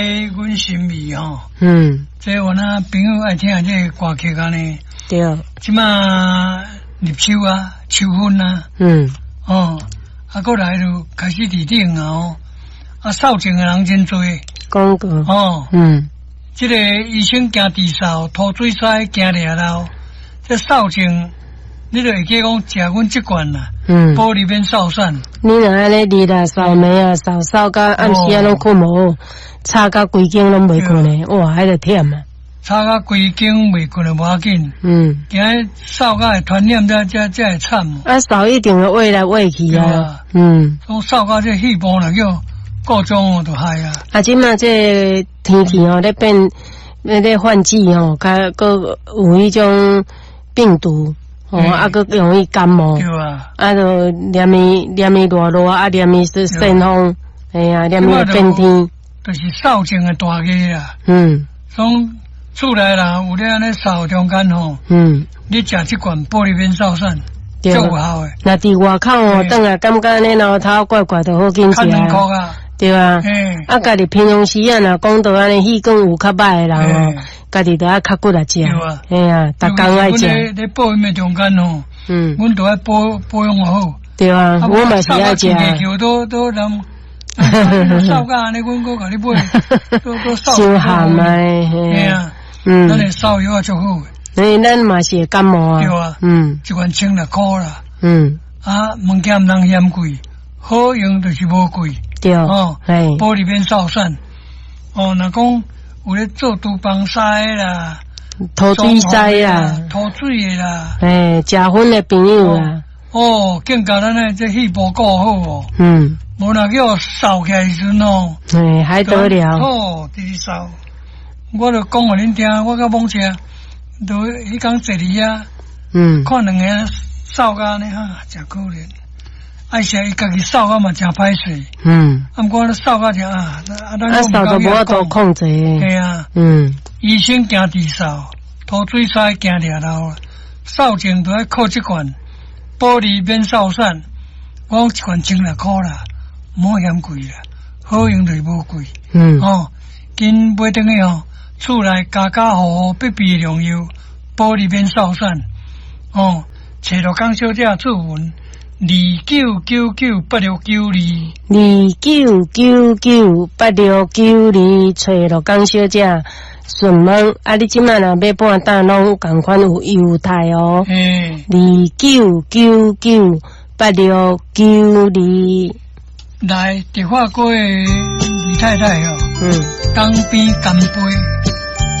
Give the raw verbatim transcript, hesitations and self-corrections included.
诶，阮心意吼， 嗯， 即我那朋友爱听这歌曲安尼， 对， 即马入秋啊，秋分啊， 嗯， 哦，啊，过来就开始伫顶啊，哦，啊，扫净的人真多， 讲过， 哦， 嗯， 即个医生行地扫，拖水塞行掠老，这扫净，你就会记讲食阮即罐啦， 嗯， 玻璃边扫散， 你若安尼日啊扫暝啊扫扫到暗时啊拢困无。擦到规间拢袂困咧，哇，迄个忝啊！ 擦到规间袂困就无要紧，嗯，今日扫到会传染才才才会惨。 啊，扫一定要喂来喂去啊，嗯，讲扫到这细胞了叫各种都害啊。 啊，即马这天气哦，咧变咧咧换季哦，较个有迄种病毒哦，啊个容易感冒，对啊，啊就连咪连咪热热啊，连咪是扇风，哎呀，连咪变天。 就是扫净的大个啦， 嗯， 从厝内啦，有咧安尼扫中间吼，嗯，你食即罐玻璃边扫散，足有效诶。那伫外口哦，等下感觉安尼脑头怪怪的，好紧食啊，对啊，嗯，啊，家己平常时啊，若讲到安尼气管有较歹诶人哦，家己都爱较骨来食，哎呀，逐工爱食。咧咧保养诶中间吼，嗯，阮都爱保保养好，对啊，我嘛是爱食。球都都人。扫甲安尼，阮搁甲你买，都都扫。伤寒诶，嘿啊，嗯，咱诶扫药啊足好诶。诶，咱嘛是会感冒啊。对啊，嗯，一罐千六箍啦。嗯，啊，物件毋通嫌贵，好用就是无贵。对，哦，系玻璃边扫散。哦，若讲有咧做厨房师啦，涂水师啊，涂水诶啦，诶，食薰诶朋友啦。哦，更加咱诶这细胞顾好哦。嗯。无若叫扫起来时阵哦，哎，还得了？哦，直直扫。我就讲互恁听，我甲某车都迄工坐伫遐，嗯，看两个扫甲呢哈，真可怜。而且伊家己扫甲嘛真歹势，嗯，啊，毋过咧扫甲就啊，啊，咱啊扫都无法度控制，系啊，嗯，医生行地扫，涂水塞行掠老，扫净都要靠即款玻璃免扫散，我讲一罐千六箍啦。无嫌贵啦，好用就是无贵。嗯，哦，紧买转去哦，厝内家家户户必备良药，玻璃免扫散。哦，找到江小姐出文二九九九八六九二，二九九九八六九二，找到江小姐。顺问啊，你即摆若要半单拢共款有优待哦。嗯，二九九九八六九二。来，迪化街李太太哦，嗯，江边干杯。